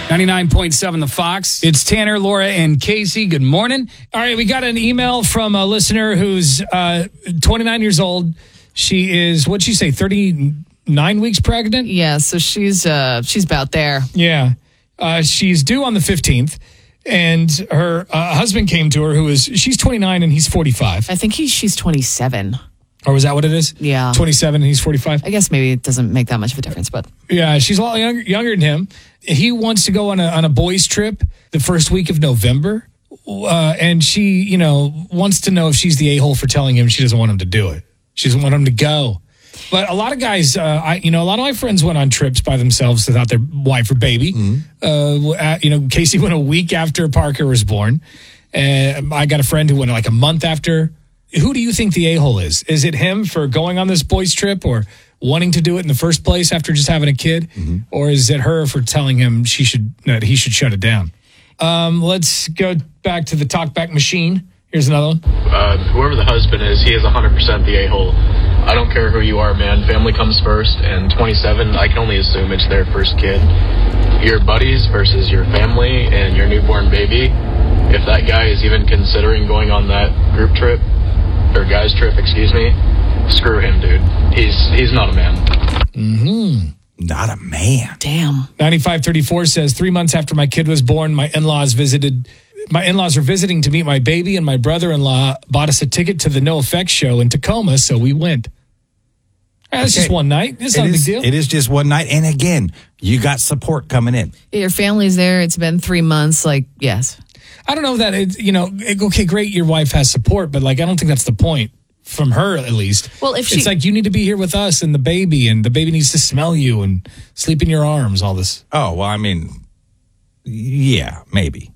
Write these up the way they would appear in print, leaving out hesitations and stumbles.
99.7 The Fox. It's Tanner, Laura, and Casey. Good morning. All right, we got an email from a listener who's 29 years old. She is, what'd she say, 39 weeks pregnant? Yeah, so she's about there. Yeah. She's due on the 15th. And her husband came to her, she's 29 and he's 45. I think she's 27. Or was that what it is? Yeah. 27 and he's 45? I guess maybe it doesn't make that much of a difference, but. Yeah, she's a lot younger than him. He wants to go on a boys' trip the first week of November. And she, wants to know if she's the a-hole for telling him she doesn't want him to do it. She doesn't want him to go. But a lot of guys, a lot of my friends went on trips by themselves without their wife or baby. Mm-hmm. Casey went a week after Parker was born. I got a friend who went like a month after. Who do you think the a-hole is? Is it him for going on this boys' trip or wanting to do it in the first place after just having a kid? Mm-hmm. Or is it her for telling him that he should shut it down? Let's go back to the talkback machine. Here's another one. Whoever the husband is, he is 100% the a-hole. I don't care who you are, man. Family comes first. And 27, I can only assume it's their first kid. Your buddies versus your family and your newborn baby. If that guy is even considering going on that group trip, or guy's trip, excuse me, screw him, dude. He's not a man. Mm-hmm. Not a man. Damn. 9534 says, 3 months after my kid was born, my in-laws are visiting to meet my baby, and my brother-in-law bought us a ticket to the No Effects show in Tacoma, so we went. It's just one night. It's not a big deal. It is just one night. And again, you got support coming in. Your family's there. It's been 3 months. Yes. I don't know that okay, great. Your wife has support, but I don't think that's the point from her, at least. Well, it's like you need to be here with us and the baby needs to smell you and sleep in your arms, all this. Oh, well, I mean, yeah, maybe.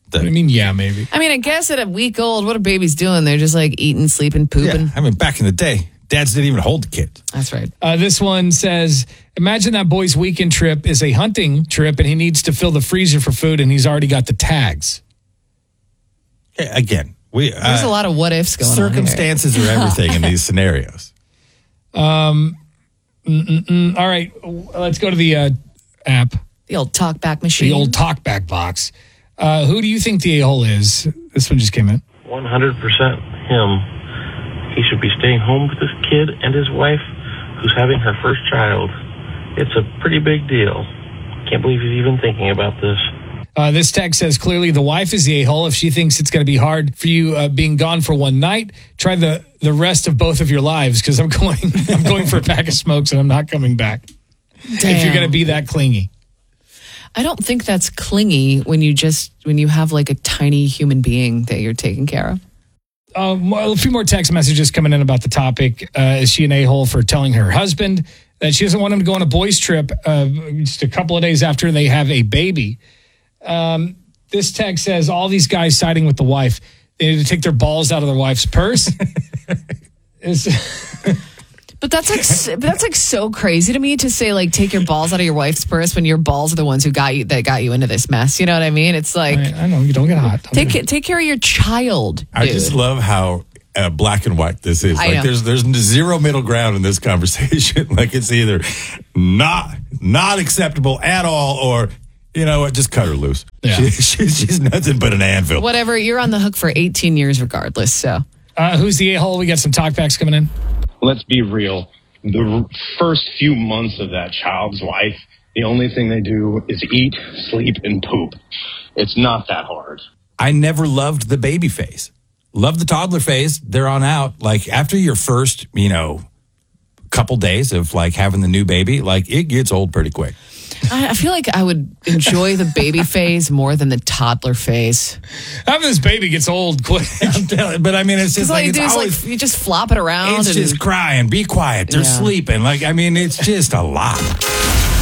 Maybe. I guess at a week old, what are babies doing? They're just eating, sleeping, pooping. Yeah, back in the day, dads didn't even hold the kid. That's right. This one says, imagine that boy's weekend trip is a hunting trip and he needs to fill the freezer for food and he's already got the tags. Yeah, again, there's a lot of what ifs going on. Circumstances are everything in these scenarios. All right, let's go to the app. The old talkback machine. The old talkback box. Who do you think the a-hole is? This one just came in. 100% him. He should be staying home with his kid and his wife, who's having her first child. It's a pretty big deal. Can't believe he's even thinking about this. This text says, clearly the wife is the a-hole. If she thinks it's going to be hard for you being gone for one night, try the rest of both of your lives, because I'm going for a pack of smokes and I'm not coming back. Damn. If you're going to be that clingy. I don't think that's clingy when you have a tiny human being that you're taking care of. A few more text messages coming in about the topic. Is she an a-hole for telling her husband that she doesn't want him to go on a boys' trip just a couple of days after they have a baby? This text says, all these guys siding with the wife. They need to take their balls out of their wife's purse. But that's so crazy to me to say take your balls out of your wife's purse when your balls are the ones who got you into this mess. You know what I mean? It's I know, you don't get hot. Take care of your child. Dude. I just love how black and white this is. There's zero middle ground in this conversation. It's either not acceptable at all, or you know what, just cut her loose. Yeah. She's nothing but an anvil. Whatever, you're on the hook for 18 years regardless. So who's the a-hole? We got some talkbacks coming in. Let's be real. The first few months of that child's life, the only thing they do is eat, sleep, and poop. It's not that hard. I never loved the baby phase. Loved the toddler phase. They're on out. After your first, couple days of having the new baby, it gets old pretty quick. I feel like I would enjoy the baby phase more than the toddler phase. Having this baby gets old quick. But it's just it's always, you just flop it around. It's just crying. Be quiet. They're sleeping. It's just a lot.